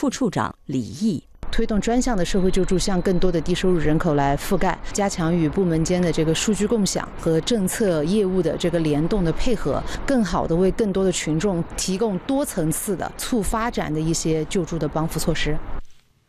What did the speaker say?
副处长李毅。 推动专项的社会救助向更多的低收入人口来覆盖，加强与部门间的这个数据共享和政策业务的这个联动的配合，更好的为更多的群众提供多层次的促发展的一些救助的帮扶措施。